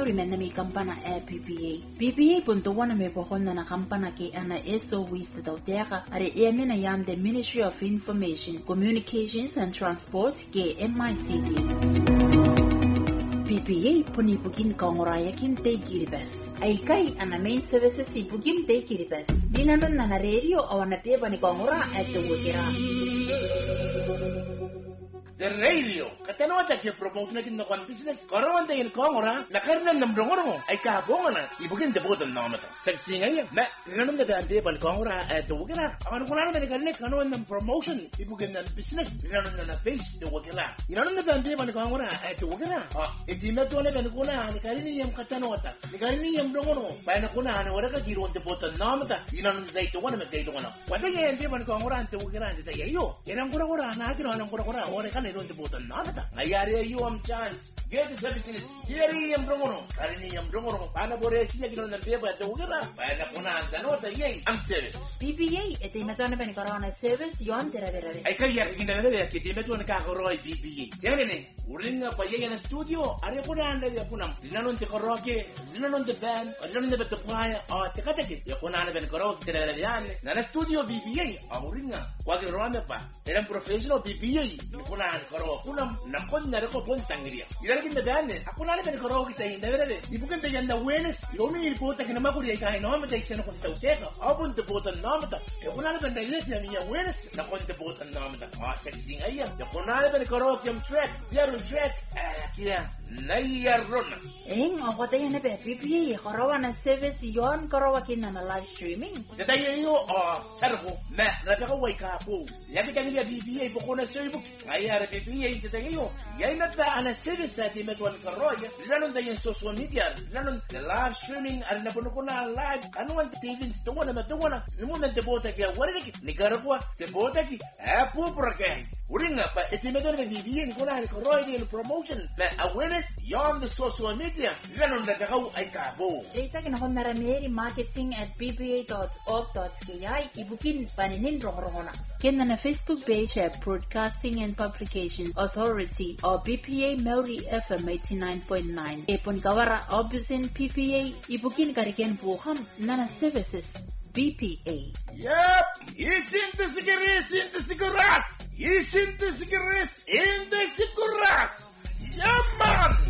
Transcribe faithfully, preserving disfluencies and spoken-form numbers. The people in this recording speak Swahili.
meuri menami kampana e P P A. P P A punto wana me pohonna na kampana ke ana eso wista dautera are e mena yam the Ministry of Information, Communications and Transport ke M I C T. P P A puni pukin kongoraya kin te kiribas. Aikai ana main services si pukin te kiribas. Dinanon na na radio awana peba ni kongora at the wukira. The radio katanota ke promote na kin na kon business karawan tayin kongora na karnan nam dongoro ay kabonga na ibugin de botan na mata sexy ngay na nanon da bande ban kongora at the wukira awan ko na na kanne kanon nam promotion ibugin na business nanon na page de wukira nanon da bande ban kongora at the wukira ah itima to na ban ko na ni karini yam katanota ni karini yam dongoro ba na ko na na wala ka giro de botan na mata nanon da ito wana mata ito wana wala yan de ban kongora at the wukira ante tayo yan ko ko na kino nan ko ko ora kan don't botan nada ayare you am chance get the services here yam dongono karini yam dongono ana bore siya kino nan beba to ugera bana kuna antanota yey am service P P A ete metone ben corona service yon terabere ay kaya kinda na ke te metone ka koroi P P A tiene ne uringa pa yey na studio are kuna anda ya punam linanon te koroke linanon te band linanon te betkwaya a te katake ya kuna na ben koroke terabere yan na studio P P A uringa kwa ke roma pa eran professional P P A kuna karo kunam nakon na ko pon tangria ilagin na dane ako na ben karo kita hinda bere ibukan ta yanda wenes yomi ilpota kina makuri kai no mata iseno ko ta useka abun te botan namata e kuna na ben dile ya miya wenes nakon te botan namata ma sexy ayya ya kuna na ben karo kyam track zero track akia nayarona eng ogote yana be P P A karawa na service yon karawa kina na live streaming ta yo o sargo ma na ka wai ka po ya ka ngi P P A ko na Facebook ayya P P A تتجيو جاي نبدأ أنا سيرفيس ساتي متوان كروية لأنهم ده ينسوسوا ميديا لأنهم اللايف ستريمينج أنا بنقول على اللايف أنا وأنت تيجي تتوانا ما توانا المهم أنت بوتك يا وريك نجاربوا تبوتك أبو بركة ورينا فاتمدون في فيديو نقول على كروية البروموشن ما awareness يوم the social media لأنهم ده كهو أي كابو إذا كنا هم مرميري marketing at p p a dot org dot k i ibukin paninin rohrohona كنا Facebook page at Broadcasting and Publication Authority or P P A Maori F M eighty-nine point nine. Epon kawara obisin P P A ibukin kariken buham nana services B P A. Yep, isin the cigarettes in the cigarettes. Isin the cigarettes in the cigarettes. Yeah, man.